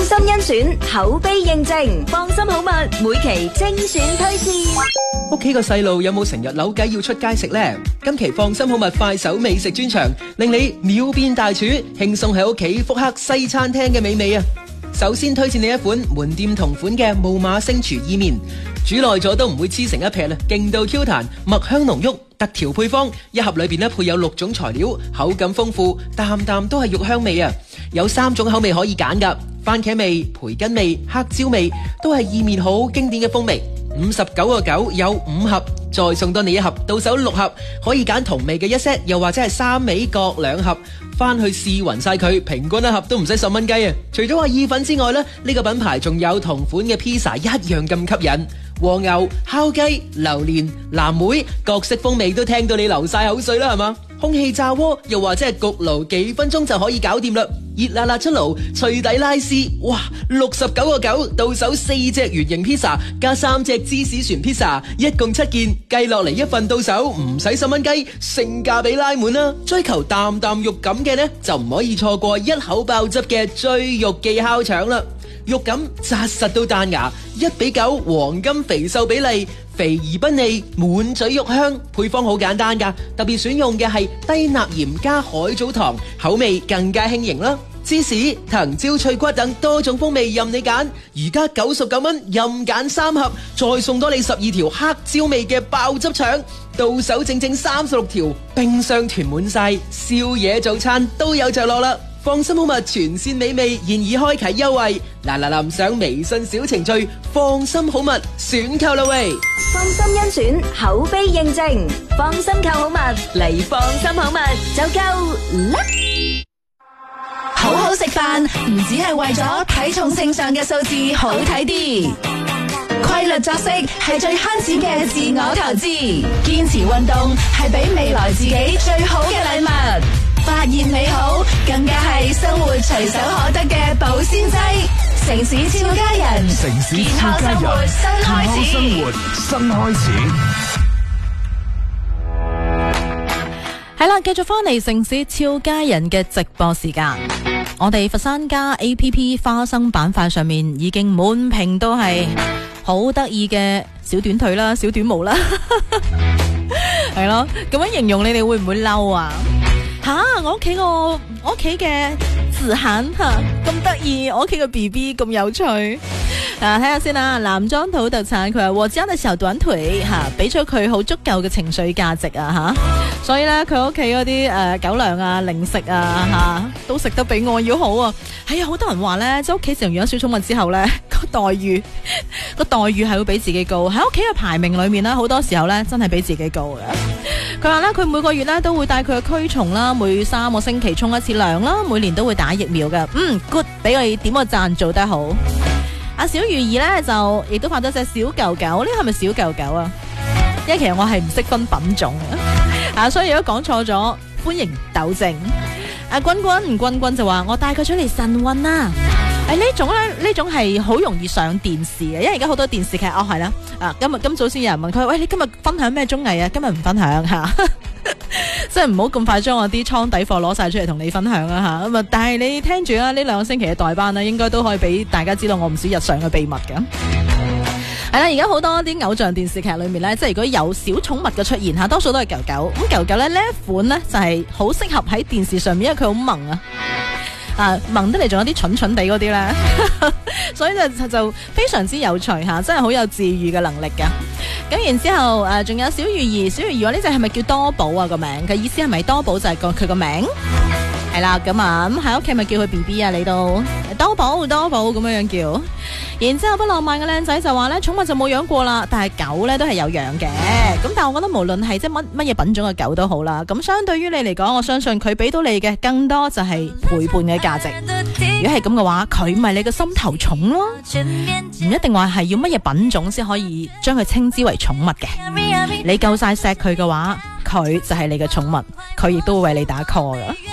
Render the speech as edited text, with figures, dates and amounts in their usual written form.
心甄選，口碑認證，放心好物，每期精選推薦。 屋企個細路有冇成日扭計要出街食呢？今期放心好物快手美食專場，令你秒變大廚，輕鬆喺屋企復刻西餐廳嘅美味啊！首先推薦你一款門店同款嘅霧馬星廚意麵，煮耐咗都唔會黐成一撇啦，勁到 Q 彈，麥香濃郁，特調配方，一盒裏邊配有6種材料，口感豐富，啖啖都係肉香味啊！有3種口味可以揀噶，番茄味、培根味、黑椒味，都係意麵好經典嘅風味。59.9有5盒，再送多你1盒，到手6盒，可以揀同味嘅1 set，又或者係3味各2盒，翻去試勻晒佢，平均1盒都唔使10蚊雞啊！除咗話意粉之外呢，呢個品牌仲有同款嘅披薩一樣咁吸引，和牛、烤雞、榴蓮、藍莓，各式風味都聽到你流晒口水啦，係嘛？空氣炸鍋又或者係焗爐，幾分鐘就可以搞掂啦！熱辣辣出爐，脆底拉絲，哇！69.9到手4隻圓形披薩，加3隻芝士船披薩，一共7件，計落嚟一份到手唔使10蚊雞，性價比拉滿啦！追求啖啖肉感嘅呢，就唔可以錯過一口爆汁嘅追肉記烤腸啦！肉感紮實到彈牙，1:9黃金肥瘦比例，肥而不膩，滿嘴肉香。配方好簡單噶，特別選用嘅係低鈉鹽加海藻糖，口味更加輕盈啦。芝士、藤椒、脆骨等多種風味任你揀，而家99蚊任揀3盒，再送多你12條黑椒味嘅爆汁腸，到手整整36條，冰箱囤滿晒，宵夜早餐都有着落啦！放心好物全線美味現已開啟優惠，嗱上微信小程序放心好物選購啦喂！ 放心甄選，口碑認證，放心購好物嚟放心好物就夠啦！ 好好食飯唔只係為咗體重秤上嘅數字好睇啲，規律作息係最慳錢嘅自我投資，堅持運動係俾未來自己最好嘅禮物，發現美好更加係生活隨手可得嘅保鮮劑。城市超家人， 城市健超家康生活人， 新開始， 生活新開始。 係啦，繼續翻嚟城市超家人嘅直播時間。我哋佛山家 APP 花生板塊上面已經滿屏都係好得意嘅小短腿啦、小短毛啦，係咯。咁樣形容你哋會唔會嬲啊？我屋企嘅子涵咁得意，我屋企嘅 BB 咁有趣。睇下先啦，男裝土特產，佢話我家嘅小短腿俾咗佢好足夠嘅情緒價值所以咧佢屋企嗰啲狗糧啊、零食啊都食得比我要好啊。係啊，好多人話咧，即係屋企自從養咗小寵物之後咧，個待遇係會比自己高，喺屋企嘅排名裏面咧，好多時候咧真係比自己高嘅。佢話咧，佢每個月咧都會帶佢嘅驅蟲啦，每3個星期沖1次涼啦，每年都會打疫苗嘅。good， 俾佢點個讚，做得好。阿小魚兒咧就亦都發咗隻小狗狗，呢個係咪小狗狗啊？因為其實我係唔識分品種所以如果講錯咗，歡迎糾正。阿君君就話我帶佢出嚟晨運啦。呢種係好容易上電視嘅，因為而家好多電視劇係啦。今早先有人問佢，喂，你今日分享咩綜藝啊？今日唔分享即係唔好咁快將我啲倉底貨攞晒出嚟同你分享咁啊！但係你聽住啦，呢2個星期嘅代班啦，應該都可以俾大家知道我唔少日常嘅秘密嘅。係啦，而家好多啲偶像電視劇裏面咧，即係如果有小寵物嘅出現多數都係狗狗。咁狗狗咧呢一款咧就係好適合喺電視上面，因為佢好萌萌得嚟，仲有啲蠢蠢地嗰啲咧，所以就非常之有趣真係好有治愈嘅能力噶。咁然之後仲有小魚兒話呢隻係咪叫多寶啊？個名嘅意思係咪多寶就係佢個名？係啦，咁喺屋企咪叫佢 BB 啊？你都多寶咁樣叫。然之後不浪漫嘅靚仔就話咧，寵物就冇養過啦，但係狗咧都係有養嘅。咁但係我覺得無論係即係乜嘢品種嘅狗都好啦，咁相對於你嚟講，我相信佢俾到你嘅更多就係陪伴嘅價值。如果係咁嘅話，佢咪你個心頭寵咯，唔一定話係要乜嘢品種先可以將佢稱之為寵物嘅。你夠晒錫佢嘅話，佢就係你嘅寵物，佢亦都會為你打 call 噶。